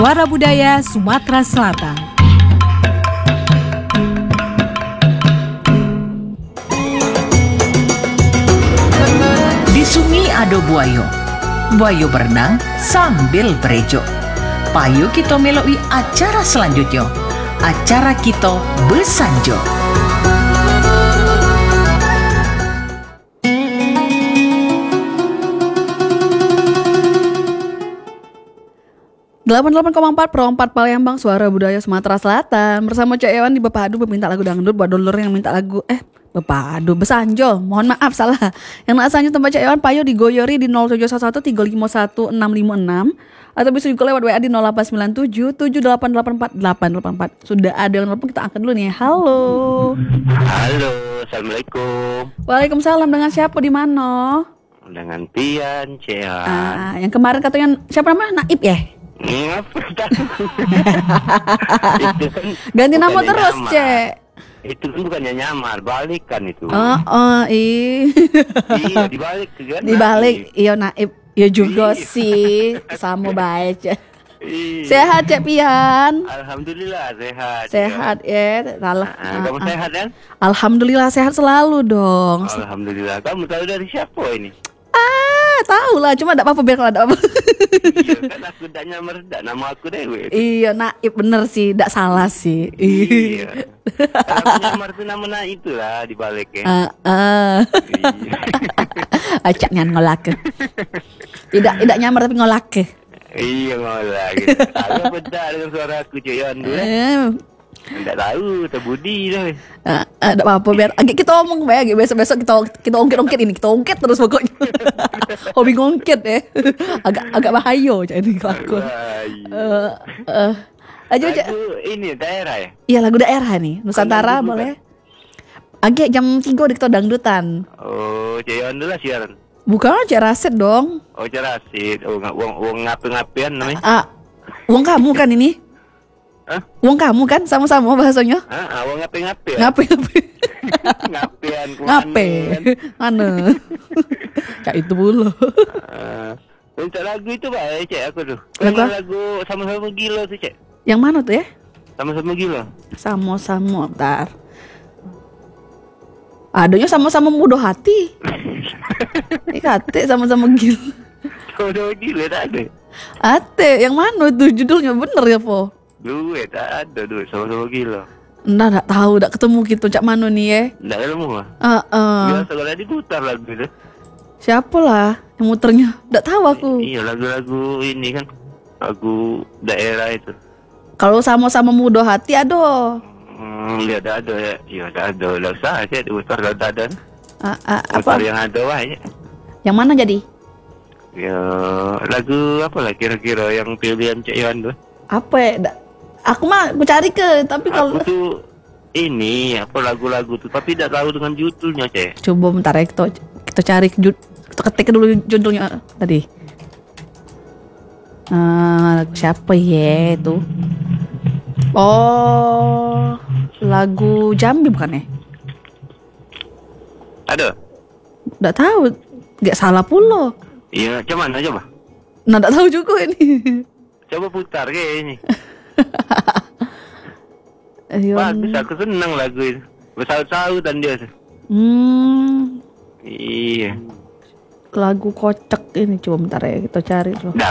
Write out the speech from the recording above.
Suara Budaya Sumatera Selatan. Di sungai ada buayo. Buayo berenang sambil berejo. Payo kita meloi acara selanjutnya. Acara kita besanjo. Delapan 88,4 Palembang, Suara Budaya Sumatera Selatan. Bersama Cak Ewan di Bepadu peminta lagu dangdut buat dulur yang minta lagu Bepadu Besanjo. Mohon maaf salah. Yang nak sanjo tempat Cak Ewan payo digoyori di 0711 351 656 atau bisa juga lewat WA di 0897 7884 884. Sudah ada yang telepon, kita angkat dulu nih. Halo. Halo, assalamualaikum. Waalaikumsalam. Dengan siapa di mana? Dengan Pian, Cehan. Yang kemarin katanya siapa namanya? Naib ya? Ngapa tahu? Itu kan Ganti nama bukannya terus, nyamar. Cek. Itu kan bukannya nyamar, balikan itu. Iya, dibalik kan. Dibalik, iya Naib. Ya juga Iya. sih, sama baik. Cek. Iya. Sehat Cek Pian. Alhamdulillah sehat. Sehat ya. Kamu sehat kan? Alhamdulillah sehat selalu dong. Alhamdulillah. Kamu tahu dari siapa ini? Tahu lah, cuma enggak apa-apa biar kalau ada apa. Iya, kan aku tidak nyamar, tidak nama aku Dewi. Iya, Naib bener sih, enggak salah sih. Iya. Kalau nyamar itu nama itu lah dibalik ya. Iya. Acak nyan ngolak. Tidak nyamar tapi ngolak. Iya ngolah gitu. Tahu beda dengan suara aku Joyon dulu. Enggak tahu, terbudi dah. Enggak apa-apa biar kita omong bae, besok-besok kita ongkit ini, kita ongkit terus pokoknya. Hobi ngongkit ya. Agak bahaya jadi kelakuan. Aja Lagu ini daerah ya? Iya, lagu daerah nih, Nusantara Lagu boleh. Agak jam 3 di kita dangdutan. Oh, Joyon dulu lah siaran. Bukan Cek Rasid dong. Oh, Cerasid. Oh, wong ngapi-ngapian namanya. Uang kamu kan ini? Hah? Uang kamu kan sama-sama bahasanya? Wong ngapi-ngapian. Ngape? Ngapian Ngape? Anu. Cak itu dulu. Untuk lagu itu baik, Cek, aku tuh. Lagu apa? Lagu sama-sama gila tuh, Cek. Yang mana tuh ya? Sama-sama gila. Sama-sama, bentar. Adanya sama-sama mudah hati. Kate sama-sama gila. Sama-sama gila tak ada. Ate, yang mana tuh judulnya bener ya, Po? Duit tak ada, duit sama-sama gila. Nggak tahu, nggak ketemu gitu cak mano nih ya. Nggak ilmu lah. Heeh. Biasa kalau diputar lagu itu. Siapa lah yang muternya? Nggak tahu aku. Iya, lagu-lagu ini kan. Lagu daerah itu. Kalau sama-sama mudah hati, aduh. Ya ada ya. Ya ada. Udah usah aja diputar kalau tak ada. Apa? Putar yang ada wah ya. Yang mana jadi? Ya lagu apa lah kira-kira yang pilihan Cek Iwan tuh. Apa ya? Aku mah aku cari ke, tapi kalau Aku tuh ini apa lagu-lagu tuh tapi tidak tahu dengan judulnya, Cek. coba bentar ya kita cari kita ketik dulu judulnya tadi. Siapa ya itu? Oh, lagu Jambi bukan ya? Ada? Nggak tahu, nggak salah pula. Iya, cuman aja coba. Nah, nggak tahu juga ini. Coba putar kayak ini. Ayo. Bagus, aku senang lagu itu. Bersaut-sautan dia. Iya. Lagu kocak ini coba bentar ya kita cari tuh.